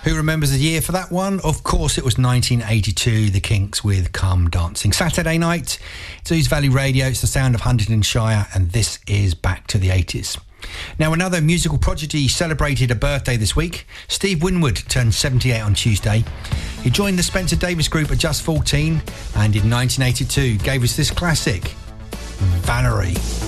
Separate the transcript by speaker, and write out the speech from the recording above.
Speaker 1: Who remembers the year for that one? Of course, it was 1982, The Kinks with Come Dancing. Saturday night, it's Ouse Valley Radio, it's the sound of Huntingdonshire, and this is Back to the 80s. Now, another musical prodigy celebrated a birthday this week. Steve Winwood turned 78 on Tuesday. He joined the Spencer Davis Group at just 14, and in 1982 gave us this classic, Valerie.